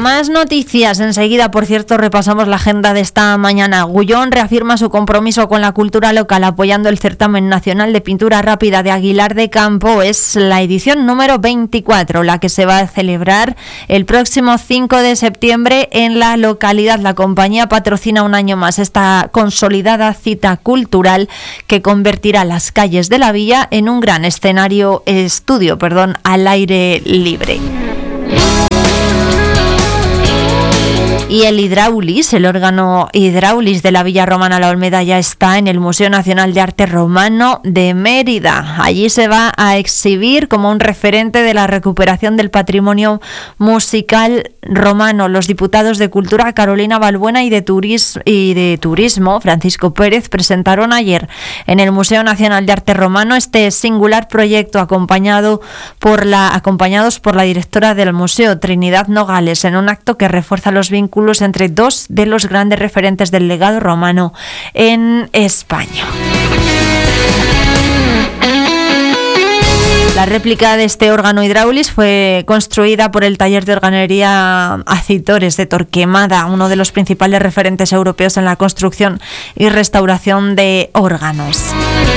Más noticias enseguida. Por cierto, repasamos la agenda de esta mañana. Gullón reafirma su compromiso con la cultura local apoyando el certamen nacional de pintura rápida de Aguilar de Campo. Es la edición número 24, la que se va a celebrar el próximo 5 de septiembre en la localidad. La compañía patrocina un año más esta consolidada cita cultural que convertirá las calles de la villa en un gran estudio al aire libre. Y el Hidráulis, el órgano Hidráulis de la Villa Romana La Olmeda, ya está en el Museo Nacional de Arte Romano de Mérida. Allí se va a exhibir como un referente de la recuperación del patrimonio musical romano. Los diputados de Cultura Carolina Balbuena y de Turismo Francisco Pérez presentaron ayer en el Museo Nacional de Arte Romano este singular proyecto acompañados por la directora del museo, Trinidad Nogales, en un acto que refuerza los vínculos entre dos de los grandes referentes del legado romano en España. La réplica de este órgano Hidráulis fue construida por el taller de organería Acitores de Torquemada, uno de los principales referentes europeos en la construcción y restauración de órganos.